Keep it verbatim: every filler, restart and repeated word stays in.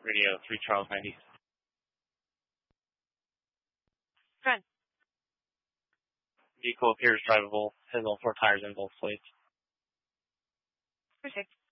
Radio three Charles ninety. Good. Vehicle appears drivable, has all four tires and both plates. Perfect.